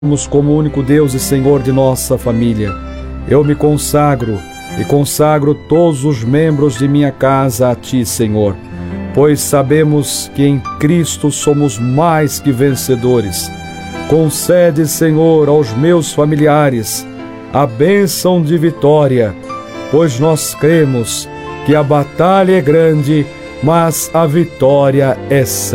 como único Deus e Senhor de nossa família. Eu me consagro e consagro todos os membros de minha casa a Ti, Senhor, pois sabemos que em Cristo somos mais que vencedores. Concede, Senhor, aos meus familiares a bênção de vitória, pois nós cremos que a batalha é grande, mas a vitória é certa.